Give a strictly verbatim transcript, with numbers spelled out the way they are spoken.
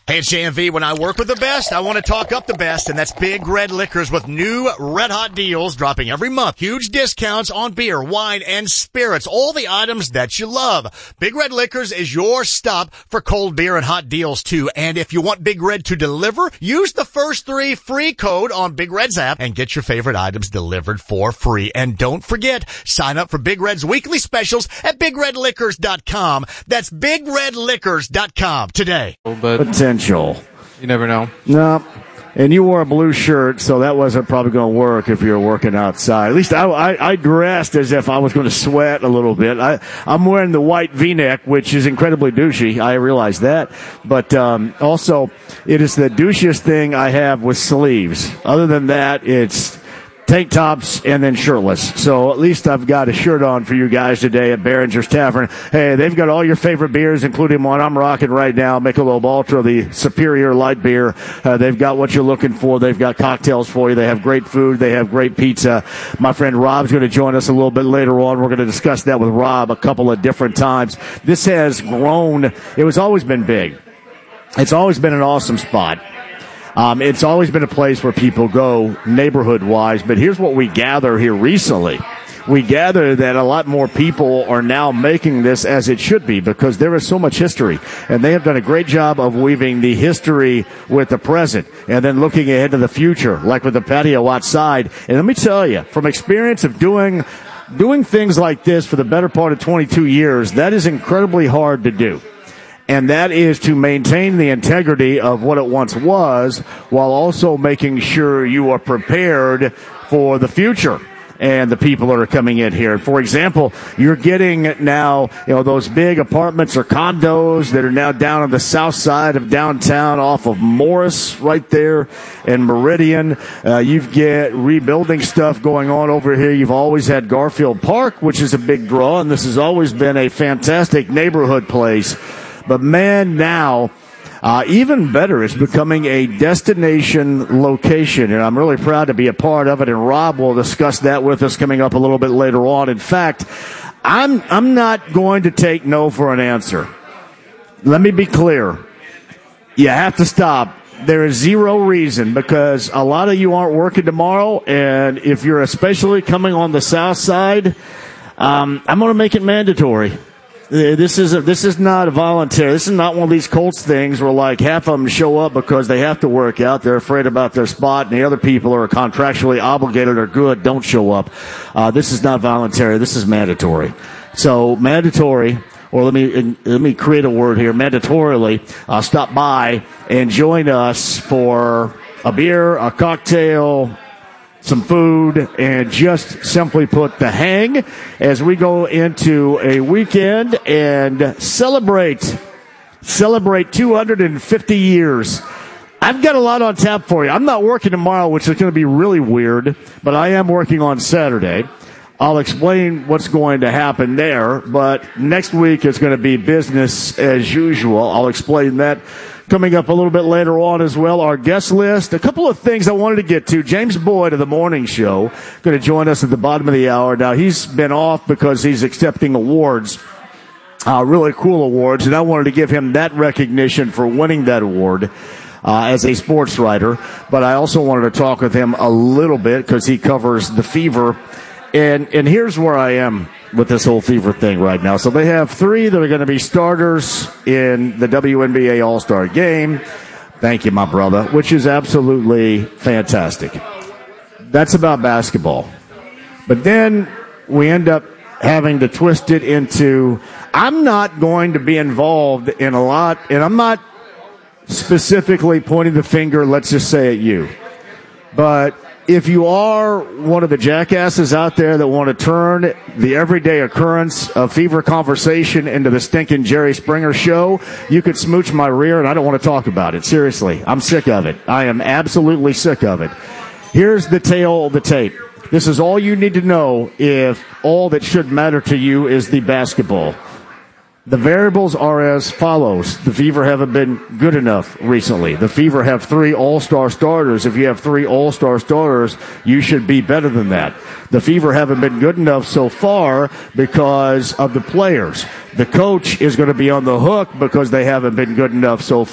Hey, it's J M V. When I work with the best, I want to talk up the best, and that's Big Red Liquors with new red-hot deals dropping every month. Huge discounts on beer, wine, and spirits, all the items that you love. Big Red Liquors is your stop for cold beer and hot deals, too. And if you want Big Red to deliver, use the first three free code on Big Red's app and get your favorite items delivered for free. And don't forget, sign up for Big Red's weekly specials at big red liquors dot com. That's big red liquors dot com today. But Potential. You never know. No. And you wore a blue shirt, so that wasn't probably going to work if you were working outside. At least I, I, I dressed as if I was going to sweat a little bit. I, I'm wearing the white V-neck, which is incredibly douchey. I realize that. But um, also, it is the douchiest thing I have with sleeves. Other than that, it's tank tops and then shirtless. So at least I've got a shirt on for you guys today at Behringer's Tavern. Hey, they've got all your favorite beers, including one I'm rocking right now, Michelob Ultra, the superior light beer. Uh, they've got what you're looking for. They've got cocktails for you. They have great food. They have great pizza. My friend Rob's going to join us a little bit later on. We're going to discuss that with Rob a couple of different times. This has grown. It was always been big. It's always been an awesome spot. Um, it's always been a place where people go neighborhood-wise, but here's what we gather here recently. We gather that a lot more people are now making this as it should be because there is so much history, and they have done a great job of weaving the history with the present and then looking ahead to the future, like with the patio outside. And let me tell you, from experience of doing doing things like this for the better part of twenty-two years, that is incredibly hard to do. And that is to maintain the integrity of what it once was while also making sure you are prepared for the future and the people that are coming in here. For example, you're getting now, you know, those big apartments or condos that are now down on the south side of downtown off of Morris right there in Meridian. Uh, you've get rebuilding stuff going on over here. You've always had Garfield Park, which is a big draw, and this has always been a fantastic neighborhood place. But, man, now, uh, even better, it's becoming a destination location, and I'm really proud to be a part of it, and Rob will discuss that with us coming up a little bit later on. In fact, I'm I'm not going to take no for an answer. Let me be clear. You have to stop. There is zero reason because a lot of you aren't working tomorrow, and if you're especially coming on the south side, um, I'm going to make it mandatory. This is a, this is not a voluntary. This is not one of these Colts things where like half of them show up because they have to work out. They're afraid about their spot, and the other people are contractually obligated or good don't show up. Uh, this is not voluntary. This is mandatory. So mandatory, or let me let me create a word here. Mandatorily, uh, stop by and join us for a beer, a cocktail, some food, and just simply put the hang as we go into a weekend and celebrate, celebrate two hundred fifty years. I've got a lot on tap for you. I'm not working tomorrow, which is going to be really weird, but I am working on Saturday. I'll explain what's going to happen there, but next week is going to be business as usual. I'll explain that coming up a little bit later on as well. Our guest list, a couple of things I wanted to get to. James Boyd of the Morning Show going to join us at the bottom of the hour. Now, he's been off because he's accepting awards, uh, really cool awards, and I wanted to give him that recognition for winning that award uh, as a sports writer. But I also wanted to talk with him a little bit because he covers the Fever. And and here's where I am with this whole Fever thing right now. So they have three that are going to be starters in the W N B A All-Star Game. Thank you, my brother, which is absolutely fantastic. That's about basketball. But then we end up having to twist it into, I'm not going to be involved in a lot, and I'm not specifically pointing the finger, let's just say at you. But if you are one of the jackasses out there that want to turn the everyday occurrence of Fever conversation into the stinking Jerry Springer show, you could smooch my rear, and I don't want to talk about it. Seriously, I'm sick of it. I am absolutely sick of it. Here's the tale of the tape. This is all you need to know if all that should matter to you is the basketball. The variables are as follows. The Fever haven't been good enough recently. The Fever have three all-star starters. If you have three all-star starters, you should be better than that. The Fever haven't been good enough so far because of the players. The coach is going to be on the hook because they haven't been good enough so far.